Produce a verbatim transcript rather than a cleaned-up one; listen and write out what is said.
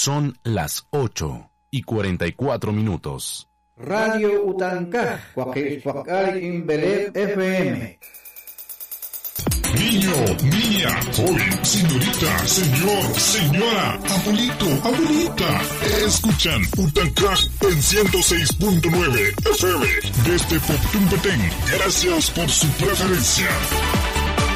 Son las ocho y cuarenta y cuatro minutos. Radio Utancaj, Coaquilpacal Imbelé F M. Niño, niña, joven, señorita, señor, señora, abuelito, abuelita. Escuchan Utancaj en ciento seis punto nueve F M desde Poptumpetén. Gracias por su preferencia.